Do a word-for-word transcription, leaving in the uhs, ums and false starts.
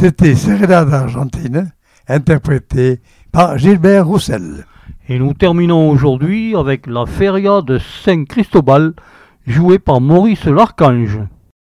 C'était Serenade Argentine, interprétée par Gilbert Roussel. Et nous terminons aujourd'hui avec la Feria de Saint Cristobal, jouée par Maurice l'Archange.